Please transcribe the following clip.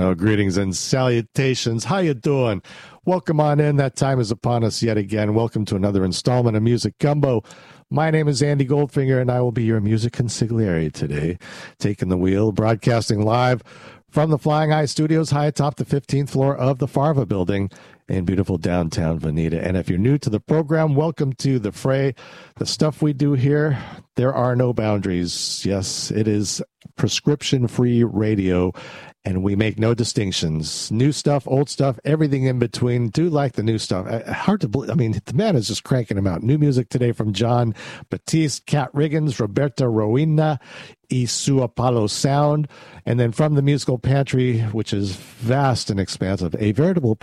greetings and salutations. How you doing? Welcome on in. That time is upon us yet again. Welcome to another installment of Music Gumbo. My name is Andy Goldfinger, and I will be your music consigliere today, taking the wheel, broadcasting live from the Flying High Studios high atop the 15th floor of the Farva building in beautiful downtown Veneta. And if you're new to the program, welcome to the fray. The stuff we do here, there are no boundaries. Yes, it is prescription-free radio, and we make no distinctions. New stuff, old stuff, everything in between. Do like the new stuff. Hard to believe. I mean, the man is just cranking them out. New music today from John Batiste, Kat Riggins, Roberta Rowena, Isua Palo Sound, and then from the musical pantry, which is vast and expansive, a veritable